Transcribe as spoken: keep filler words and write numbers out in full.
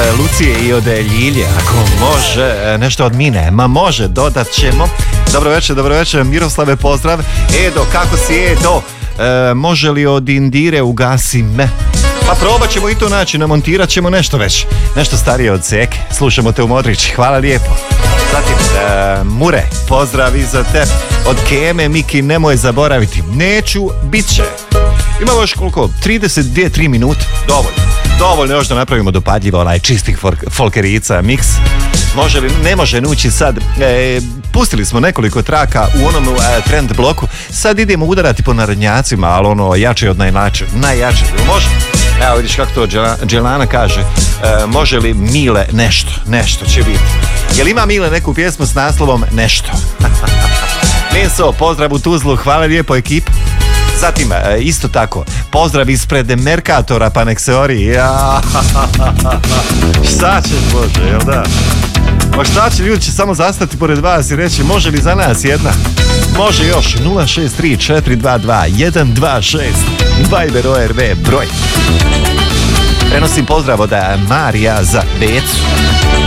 Lucije i od Ljilje. Ako može, nešto od Mine, ma može, dodat ćemo. Dobro večer, dobro večer, Miroslave, pozdrav. Edo, kako si Edo? E, može li od Indire ugasi me? Pa probat ćemo i to naći, namontirat ćemo nešto već. Nešto starije od Seke. Slušamo te u Modrić, hvala lijepo. Zatim, e, Mure, pozdrav i za te. Od Keme, Miki, nemoj zaboraviti. Neću, bit će. Imamo još koliko? trideset tri minute? Dovoljno. Dovoljno još da napravimo dopadljivo onaj čistih folkerica mix. Može li, ne može nući sad. E, pustili smo nekoliko traka u onom e, trend bloku. Sad idemo udarati po narodnjacima, ali ono jače od najjače. Najjače, može? Evo vidiš kako to Dželana kaže. E, može li Mile nešto? Nešto će biti. Jel ima Mile neku pjesmu s naslovom Nešto? Meso, pozdrav u Tuzlu, hvala lijepo ekipa. Zatim, isto tako, pozdrav ispred Merkatora, pa nek se ori. Ja. Šta ćeš, Bože, jel da? Pa šta će, ljudi će samo zastati pored vas i reći, može li za nas jedna? Može još, nula šest tri četiri dva dva jedan dva šest, Viber O R V broj. Prenosim pozdrav od Marija za Becu.